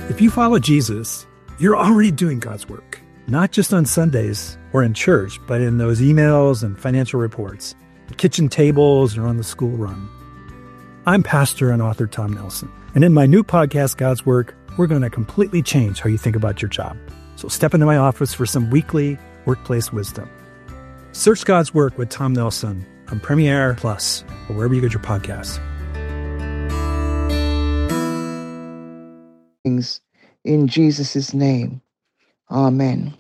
If you follow Jesus, you're already doing God's work, not just on Sundays or in church, but in those emails and financial reports, the kitchen tables, or on the school run. I'm pastor and author Tom Nelson, and in my new podcast, God's Work, we're going to completely change how you think about your job. So step into my office for some weekly workplace wisdom. Search God's Work with Tom Nelson on Premiere Plus or wherever you get your podcasts. In Jesus' name, amen.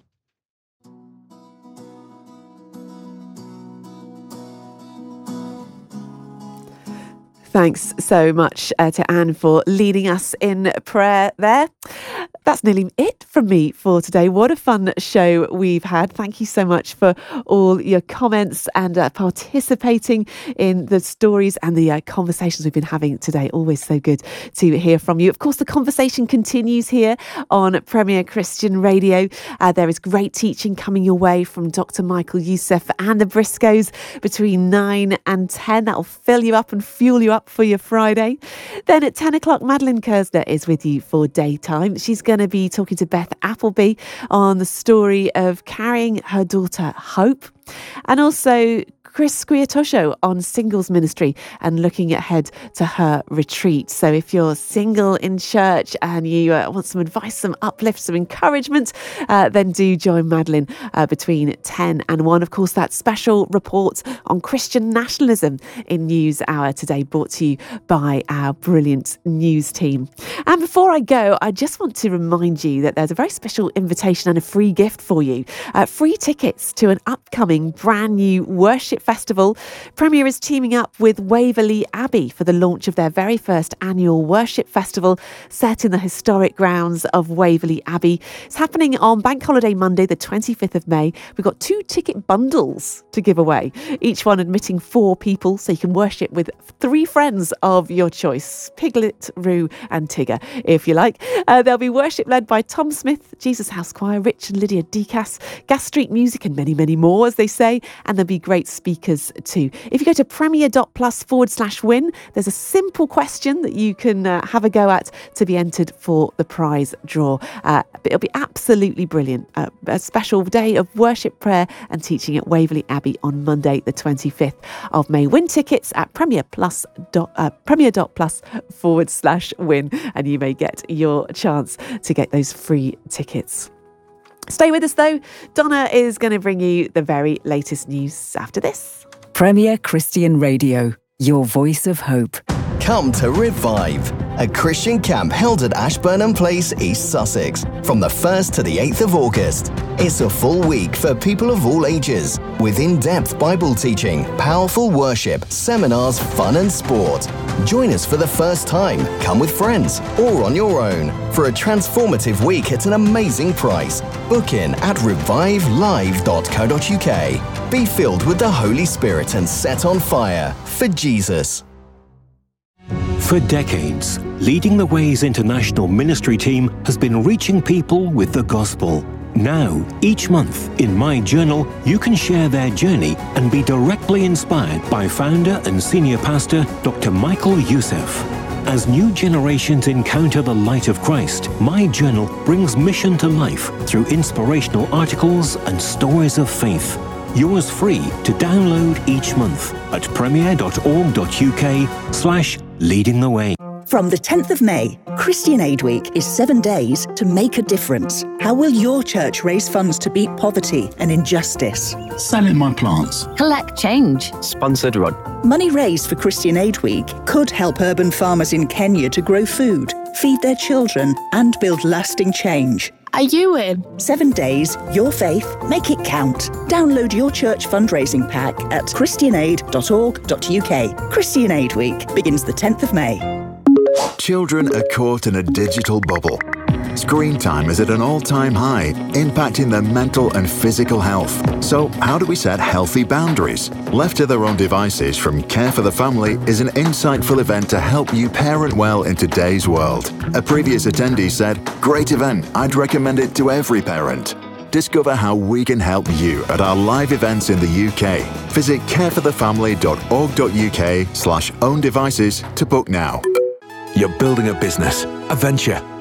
Thanks so much to Anne for leading us in prayer there. That's nearly it from me for today. What a fun show we've had. Thank you so much for all your comments and participating in the stories and the conversations we've been having today. Always so good to hear from you. Of course, the conversation continues here on Premier Christian Radio. There is great teaching coming your way from Dr. Michael Youssef and the Briscoes between 9 and 10. That'll fill you up and fuel you up for your Friday. Then at 10 o'clock, Madeline Kersner is with you for Daytime. She's going to be talking to Beth Appleby on the story of carrying her daughter Hope, and also Chris Squiatosho on singles ministry and looking ahead to her retreat. So if you're single in church and you want some advice, some uplift, some encouragement, then do join Madeline between 10 and 1. Of course, that special report on Christian nationalism in News Hour today, brought to you by our brilliant news team. And before I go, I just want to remind you that there's a very special invitation and a free gift for you. Free tickets to an upcoming brand new worship festival. Premier is teaming up with Waverley Abbey for the launch of their very first annual worship festival set in the historic grounds of Waverley Abbey. It's happening on Bank Holiday Monday, the 25th of May. We've got 2 ticket bundles to give away, each one admitting 4 people, so you can worship with 3 friends of your choice, Piglet, Roo and Tigger, if you like. There'll be worship led by Tom Smith, Jesus House Choir, Rich and Lydia Decas, Gas Street Music and many, many more, as they say, and there'll be great speakers too. If you go to premier.plus/win, there's a simple question that you can have a go at to be entered for the prize draw. It'll be absolutely brilliant. A special day of worship, prayer and teaching at Waverley Abbey on Monday, the 25th of May. Win tickets at premier.plus/win, and you may get your chance to get those free tickets. Stay with us though. Donna is going to bring you the very latest news after this. Premier Christian Radio, your voice of hope. Come to Revive, a Christian camp held at Ashburnham Place, East Sussex, from the 1st to the 8th of August. It's a full week for people of all ages, with in-depth Bible teaching, powerful worship, seminars, fun and sport. Join us for the first time, come with friends, or on your own, for a transformative week at an amazing price. Book in at revivelive.co.uk. Be filled with the Holy Spirit and set on fire for Jesus. For decades, Leading the Way's international ministry team has been reaching people with the gospel. Now, each month, in My Journal, you can share their journey and be directly inspired by founder and senior pastor Dr. Michael Youssef. As new generations encounter the light of Christ, My Journal brings mission to life through inspirational articles and stories of faith. Yours free to download each month at premier.org.uk/leading the way. From the 10th of May, Christian Aid Week is 7 days to make a difference. How will your church raise funds to beat poverty and injustice? Selling my plants. Collect change. Sponsored run. Money raised for Christian Aid Week could help urban farmers in Kenya to grow food, feed their children, and build lasting change. Are you in? 7 days, your faith, make it count. Download your church fundraising pack at christianaid.org.uk. Christian Aid Week begins the 10th of May. Children are caught in a digital bubble. Screen time is at an all-time high, impacting their mental and physical health. So how do we set healthy boundaries? Left to their own devices from Care for the Family is an insightful event to help you parent well in today's world. A previous attendee said, "Great event, I'd recommend it to every parent." Discover how we can help you at our live events in the UK. Visit careforthefamily.org.uk/own devices to book now. You're building a business, a venture,